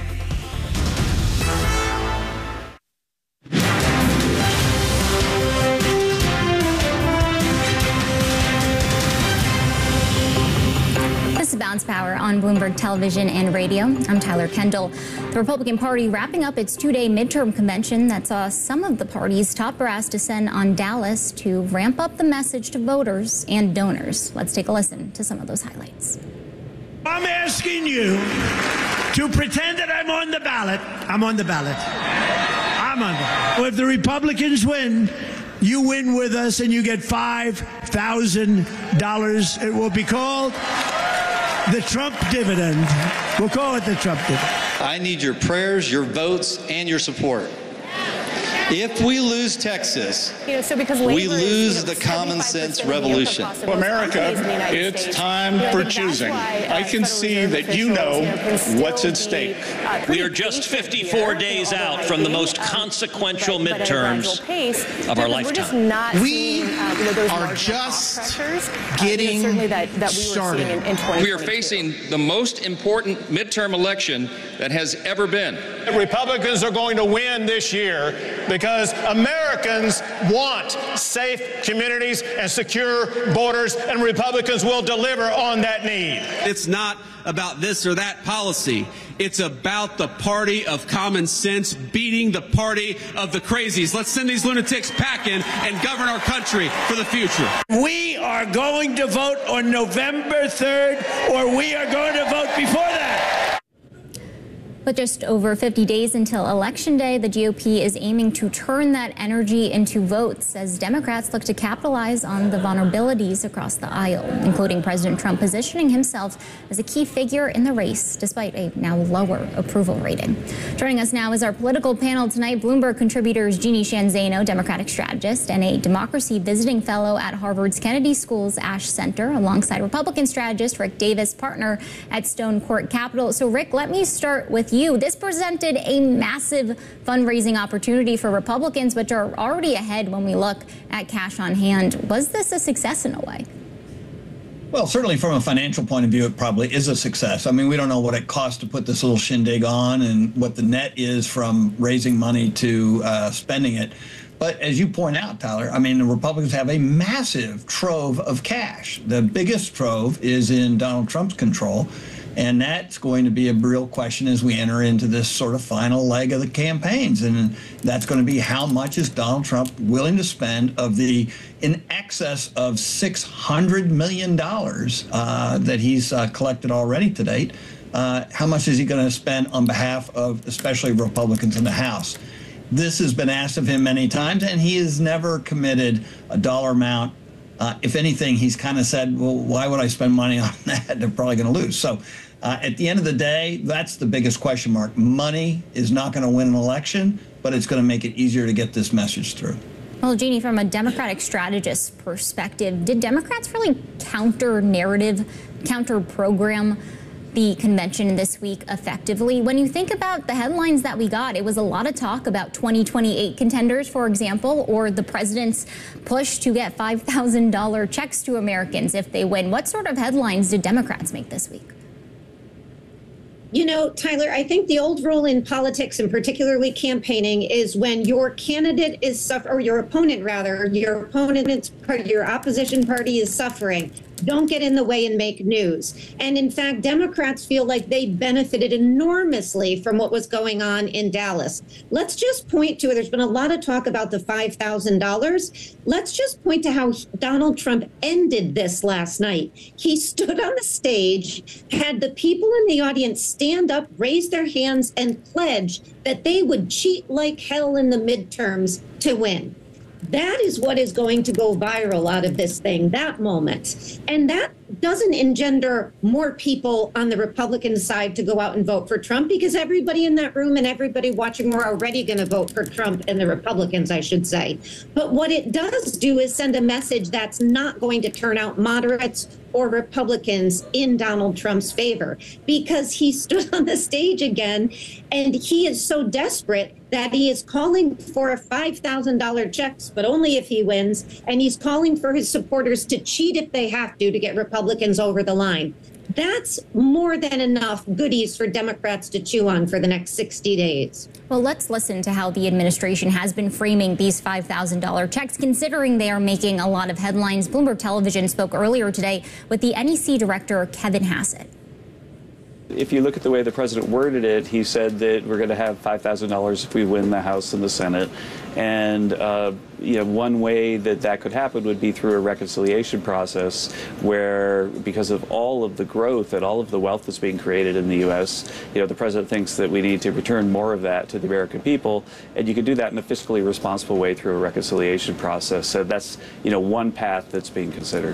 Balance Power on Bloomberg Television and Radio. I'm Tyler Kendall. The Republican Party wrapping up its two-day midterm convention that saw some of the party's top brass descend on Dallas to ramp up the message to voters and donors. Let's take a listen to some of those highlights. I'm asking you to pretend that I'm on the ballot. I'm on the ballot. I'm on the ballot. If the Republicans win, you win with us and you get five thousand dollars. It will be called the Trump dividend. We'll call it the Trump dividend. I need your prayers, your votes, and your support. If we lose Texas, you know, so because we lose you know, the common sense revolution. Well, America, it's States. time you know, for choosing. Why, uh, I can see that you know what's at stake. Uh, we are just fifty-four days out from the most consequential midterms of our lifetime. We are just getting started. We are facing the most important midterm election that has ever been. The Republicans are going to win this year because Americans want safe communities and secure borders, and Republicans will deliver on that need. It's not about this or that policy. It's about the party of common sense beating the party of the crazies. Let's send these lunatics packing and govern our country for the future. We are going to vote on November third, or we are going to vote before that. With just over fifty days until Election Day, the G O P is aiming to turn that energy into votes as Democrats look to capitalize on the vulnerabilities across the aisle, including President Trump positioning himself as a key figure in the race, despite a now lower approval rating. Joining us now is our political panel tonight, Bloomberg contributors Jeannie Sheehan Zaino, Democratic strategist, and a democracy visiting fellow at Harvard's Kennedy School's Ash Center, alongside Republican strategist Rick Davis, partner at Stone Court Capital. So, Rick, let me start with you. This presented a massive fundraising opportunity for Republicans, which are already ahead when we look at cash on hand. Was this a success in a way? Well, certainly from a financial point of view, it probably is a success. I mean, we don't know what it costs to put this little shindig on and what the net is from raising money to uh, spending it. But as you point out, Tyler, I mean, the Republicans have a massive trove of cash. The biggest trove is in Donald Trump's control. And that's going to be a real question as we enter into this sort of final leg of the campaigns. And that's going to be how much is Donald Trump willing to spend of the in excess of six hundred million dollars uh, that he's uh, collected already to date. Uh, how much is he going to spend on behalf of especially Republicans in the House? This has been asked of him many times, and he has never committed a dollar amount. Uh, if anything, he's kind of said, well, why would I spend money on that? They're probably going to lose. So uh, at the end of the day, that's the biggest question mark. Money is not going to win an election, but it's going to make it easier to get this message through. Well, Jeannie, from a Democratic strategist perspective, did Democrats really counter narrative, counter program the convention this week effectively? When you think about the headlines that we got, it was a lot of talk about twenty twenty-eight contenders, for example, or the president's push to get five thousand dollar checks to Americans if they win. What sort of headlines did Democrats make this week? You know, Tyler, I think the old rule in politics, and particularly campaigning, is when your candidate is suffering, or your opponent rather, your opponent's party, your opposition party is suffering, don't get in the way and make news. And in fact, Democrats feel like they benefited enormously from what was going on in Dallas. Let's just point to it. There's been a lot of talk about the five thousand dollars. Let's just point to how Donald Trump ended this last night. He stood on the stage, had the people in the audience stand up, raise their hands, and pledge that they would cheat like hell in the midterms to win. That is what is going to go viral out of this thing, that moment. And that doesn't engender more people on the Republican side to go out and vote for Trump, because everybody in that room and everybody watching were already going to vote for Trump, and the Republicans, I should say. But what it does do is send a message that's not going to turn out moderates or Republicans in Donald Trump's favor, because he stood on the stage again and he is so desperate that he is calling for a five thousand dollar checks, but only if he wins. And he's calling for his supporters to cheat if they have to to get Republicans over the line. That's more than enough goodies for Democrats to chew on for the next sixty days. Well, let's listen to how the administration has been framing these five thousand dollar checks, considering they are making a lot of headlines. Bloomberg Television spoke earlier today with the N E C director, Kevin Hassett. If you look at the way the president worded it, he said that we're going to have five thousand dollars if we win the House and the Senate. And, uh, you know, one way that that could happen would be through a reconciliation process where, because of all of the growth and all of the wealth that's being created in the U S, you know, the president thinks that we need to return more of that to the American people. And you can do that in a fiscally responsible way through a reconciliation process. So that's, you know, one path that's being considered.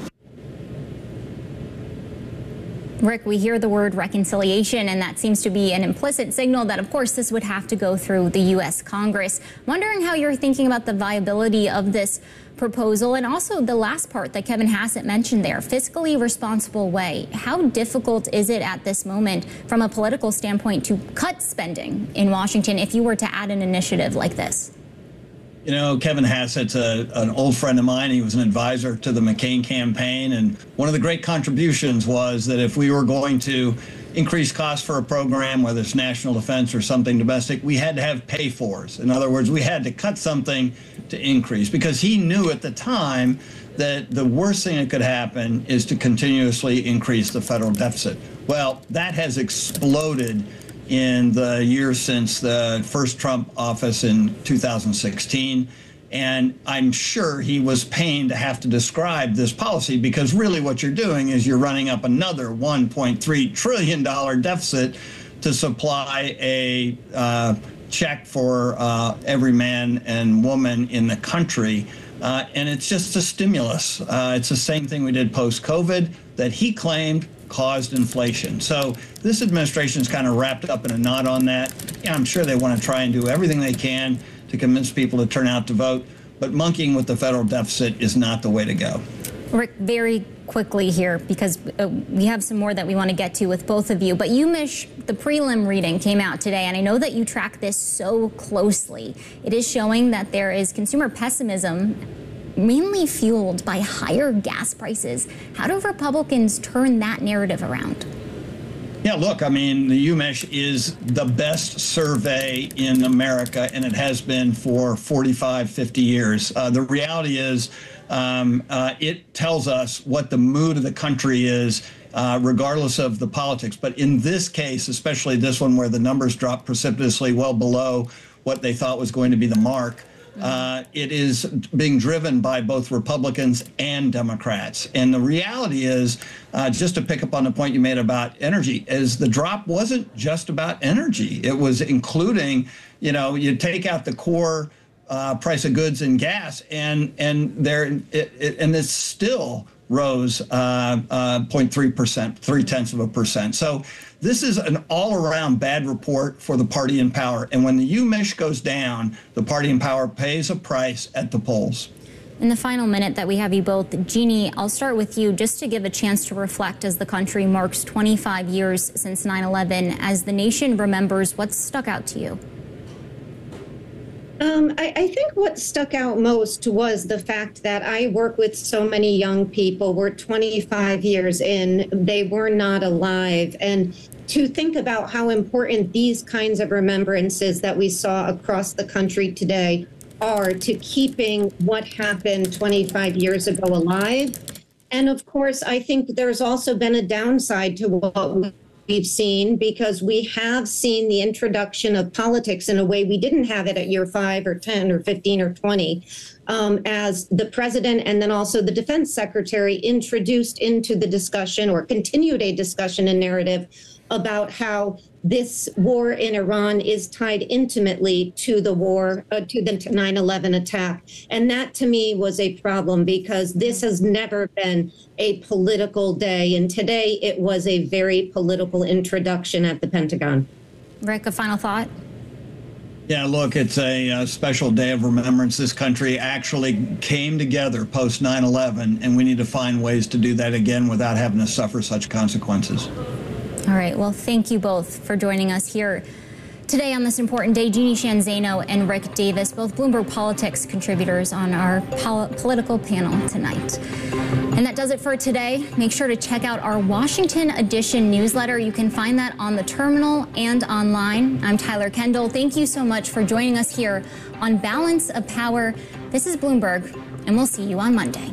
Rick, we hear the word reconciliation, and that seems to be an implicit signal that, of course, this would have to go through the U S Congress. Wondering how you're thinking about the viability of this proposal, and also the last part that Kevin Hassett mentioned there, fiscally responsible way. How difficult is it at this moment from a political standpoint to cut spending in Washington if you were to add an initiative like this? You know, Kevin Hassett's a, an old friend of mine. He was an advisor to the McCain campaign. And one of the great contributions was that if we were going to increase costs for a program, whether it's national defense or something domestic, we had to have pay-fors. In other words, we had to cut something to increase, because he knew at the time that the worst thing that could happen is to continuously increase the federal deficit. Well, that has exploded in the years since the first Trump office in two thousand sixteen. And I'm sure he was pained to have to describe this policy, because really what you're doing is you're running up another one point three trillion dollars deficit to supply a uh, check for uh, every man and woman in the country. Uh, and it's just a stimulus. Uh, it's the same thing we did post-COVID that he claimed caused inflation. So this administration's kind of wrapped up in a knot on that. Yeah, I'm sure they want to try and do everything they can to convince people to turn out to vote, but monkeying with the federal deficit is not the way to go. Rick, very quickly here, because uh, we have some more that we want to get to with both of you, but UMich, the prelim reading came out today, and I know that you track this so closely. It is showing that there is consumer pessimism, mainly fueled by higher gas prices. How do Republicans turn that narrative around? Yeah, look, I mean, the UMich is the best survey in America, and it has been for forty-five, fifty years. Uh, the reality is um, uh, it tells us what the mood of the country is, uh, regardless of the politics. But in this case, especially this one where the numbers dropped precipitously well below what they thought was going to be the mark, Uh, it is being driven by both Republicans and Democrats. And the reality is, uh, just to pick up on the point you made about energy, is the drop wasn't just about energy. It was including, you know, you take out the core uh, price of goods and gas, and and there it, it, and it still rose uh, uh, zero point three percent, three tenths of a percent. So this is an all-around bad report for the party in power. And when the UMich goes down, the party in power pays a price at the polls. In the final minute that we have you both, Jeannie, I'll start with you just to give a chance to reflect as the country marks twenty-five years since nine eleven. As the nation remembers, what's stuck out to you? Um, I, I think what stuck out most was the fact that I work with so many young people. We're twenty-five years in, they were not alive. And to think about how important these kinds of remembrances that we saw across the country today are to keeping what happened twenty-five years ago alive And of course, I think there's also been a downside to what we've seen, because we have seen the introduction of politics in a way we didn't have it at year five or ten or fifteen or twenty, um, as the president and then also the defense secretary introduced into the discussion or continued a discussion and narrative about how this war in Iran is tied intimately to the war, uh, to the nine eleven attack. And that to me was a problem, because this has never been a political day. And today it was a very political introduction at the Pentagon. Rick, a final thought? Yeah, look, it's a, a special day of remembrance. This country actually came together post nine eleven, and we need to find ways to do that again without having to suffer such consequences. All right. Well, thank you both for joining us here today on this important day. Jeannie Sheehan Zaino and Rick Davis, both Bloomberg Politics contributors on our pol political panel tonight. And that does it for today. Make sure to check out our Washington edition newsletter. You can find that on the terminal and online. I'm Tyler Kendall. Thank you so much for joining us here on Balance of Power. This is Bloomberg, and we'll see you on Monday.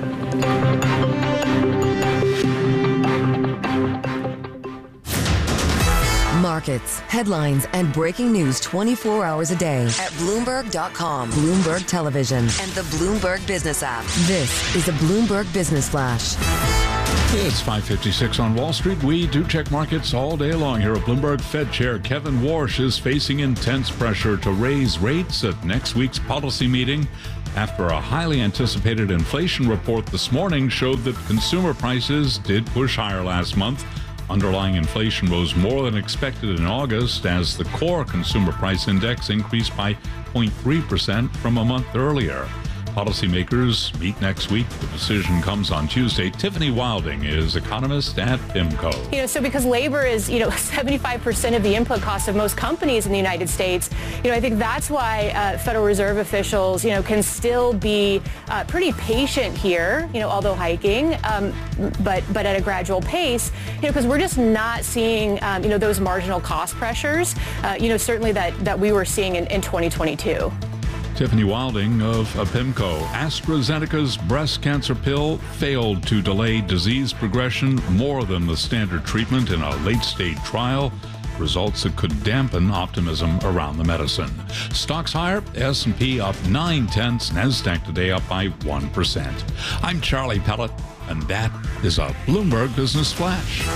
Markets, headlines, and breaking news twenty-four hours a day at Bloomberg dot com, Bloomberg Television, and the Bloomberg Business app. This is a Bloomberg Business Flash. It's five fifty-six on Wall Street. We do check markets all day long here at Bloomberg. Fed Chair Kevin Warsh is facing intense pressure to raise rates at next week's policy meeting after a highly anticipated inflation report this morning showed that consumer prices did push higher last month. Underlying inflation rose more than expected in August as the core consumer price index increased by zero point three percent from a month earlier. Policymakers meet next week. The decision comes on Tuesday. Tiffany Wilding is economist at PIMCO. You know, so because labor is, you know, seventy-five percent of the input cost of most companies in the United States, you know, I think that's why uh, Federal Reserve officials, you know, can still be uh, pretty patient here, you know, although hiking, um, but but at a gradual pace, you know, because we're just not seeing, um, you know, those marginal cost pressures, uh, you know, certainly that, that we were seeing in, in twenty twenty-two. Tiffany Wilding of PIMCO. AstraZeneca's breast cancer pill failed to delay disease progression more than the standard treatment in a late-stage trial. Results that could dampen optimism around the medicine. Stocks higher, S and P up nine tenths, NASDAQ today up by one percent. I'm Charlie Pellet, and that is a Bloomberg Business Flash.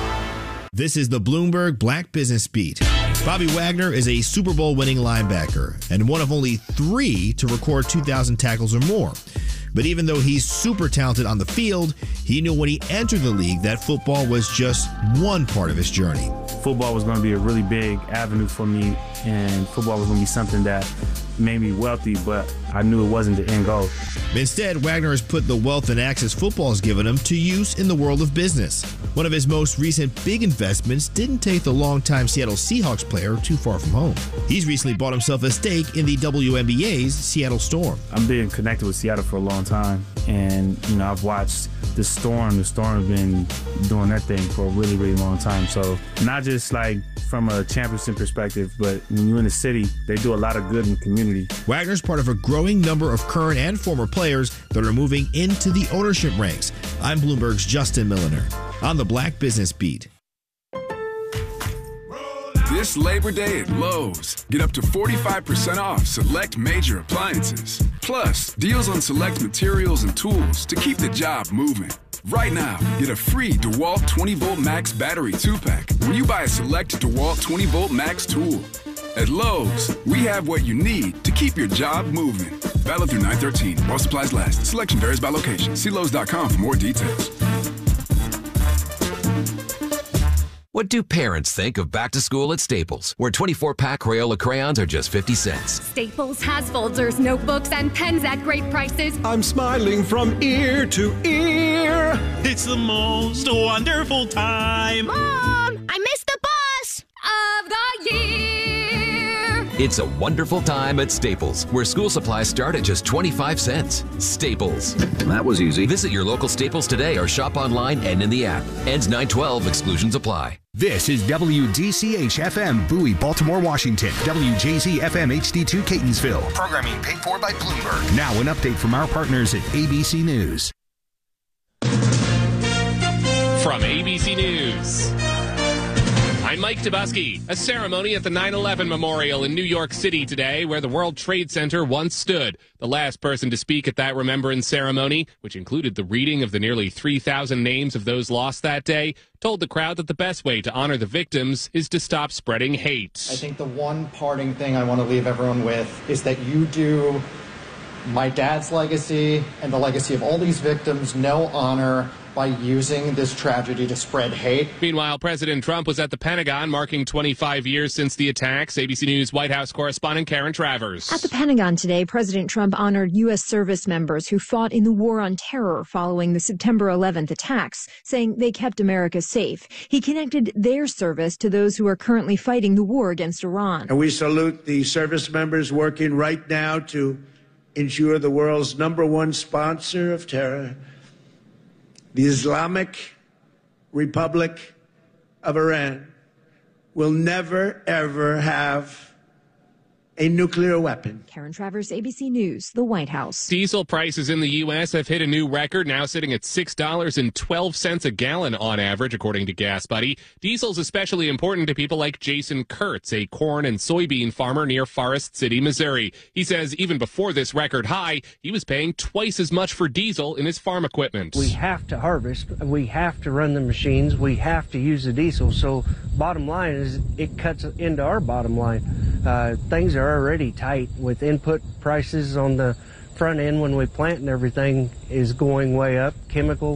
This is the Bloomberg Black Business Beat. Bobby Wagner is a Super Bowl winning linebacker and one of only three to record two thousand tackles or more. But even though he's super talented on the field, he knew when he entered the league that football was just one part of his journey. Football was going to be a really big avenue for me, and football was going to be something that made me wealthy, but I knew it wasn't the end goal. Instead, Wagner has put the wealth and access football has given him to use in the world of business. One of his most recent big investments didn't take the longtime Seattle Seahawks player too far from home. He's recently bought himself a stake in the W N B A's Seattle Storm. I've been connected with Seattle for a long time, and you know I've watched the Storm. The Storm have been doing their thing for a really, really long time. So not just like from a championship perspective, but when you're in the city, they do a lot of good in the community. Wagner's part of a growing number of current and former players that are moving into the ownership ranks. I'm Bloomberg's Justin Milliner on the Black Business Beat. This Labor Day at Lowe's, get up to forty-five percent off select major appliances. Plus, deals on select materials and tools to keep the job moving. Right now, get a free DeWalt twenty volt Max battery two pack when you buy a select DeWalt twenty volt Max tool. At Lowe's, we have what you need to keep your job moving. Valid through nine thirteen while supplies last. Selection varies by location. See Lowe's dot com for more details. What do parents think of back to school at Staples, where twenty-four pack Crayola crayons are just fifty cents? Staples has folders, notebooks, and pens at great prices. I'm smiling from ear to ear. It's the most wonderful time. Mom, I missed the bus of the year. It's a wonderful time at Staples, where school supplies start at just twenty-five cents. Staples. That was easy. Visit your local Staples today or shop online and in the app. Ends nine twelve. Exclusions apply. This is W D C H F M, Bowie, Baltimore, Washington. W J Z F M H D two, Catonsville. Programming paid for by Bloomberg. Now an update from our partners at A B C News. From A B C News, I'm Mike Tobuski. A ceremony at the nine eleven Memorial in New York City today, where the World Trade Center once stood. The last person to speak at that remembrance ceremony, which included the reading of the nearly three thousand names of those lost that day, told the crowd that the best way to honor the victims is to stop spreading hate. I think the one parting thing I want to leave everyone with is that you do my dad's legacy and the legacy of all these victims no honor by using this tragedy to spread hate. Meanwhile, President Trump was at the Pentagon marking twenty-five years since the attacks. A B C News White House correspondent Karen Travers. At the Pentagon today, President Trump honored U S service members who fought in the war on terror following the September eleventh attacks, saying they kept America safe. He connected their service to those who are currently fighting the war against Iran. And we salute the service members working right now to ensure the world's number one sponsor of terror, the Islamic Republic of Iran, will never, ever have a nuclear weapon. Karen Travers, A B C News, the White House. Diesel prices in the U S have hit a new record, now sitting at six dollars and twelve cents a gallon on average, according to Gas Buddy. Diesel's especially important to people like Jason Kurtz, a corn and soybean farmer near Forest City, Missouri. He says even before this record high, he was paying twice as much for diesel in his farm equipment. We have to harvest, we have to run the machines, we have to use the diesel. So bottom line is it cuts into our bottom line. Uh, things are already tight with input prices on the front end when we plant, and everything is going way up. Chemical